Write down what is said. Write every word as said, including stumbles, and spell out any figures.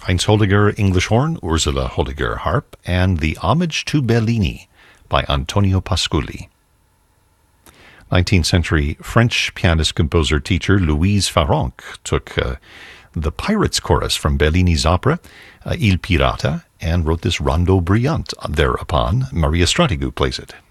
Heinz Holliger English horn, Ursula Holliger harp, and the Homage to Bellini by Antonio Pasculi. nineteenth century French pianist-composer-teacher Louise Farrenc took uh, the Pirates chorus from Bellini's opera uh, Il Pirata and wrote this rondo brillante. Thereupon, Maria Stratigu plays it.